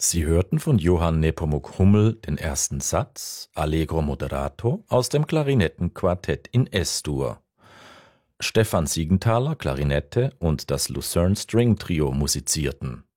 Sie hörten von Johann Nepomuk Hummel den ersten Satz Allegro moderato aus dem Klarinettenquartett in S-Dur. Stefan Siegenthaler Klarinette und das Lucerne String Trio musizierten.